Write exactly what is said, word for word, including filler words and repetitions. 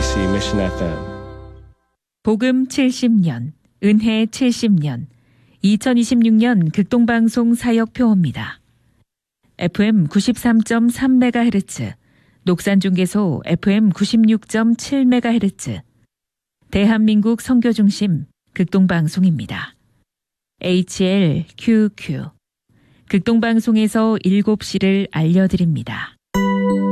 케이비씨 Mission 에프엠. 복음 칠십 년, 은혜 칠십 년, 이천이십육 년 극동방송 사역표입니다. 에프엠 구십삼 점 삼 메가헤르츠, 녹산중개소 에프엠 구십육 점 칠 메가헤르츠, 대한민국 선교중심 극동방송입니다. 에이치엘큐큐, 극동방송에서 일곱 시를 알려드립니다.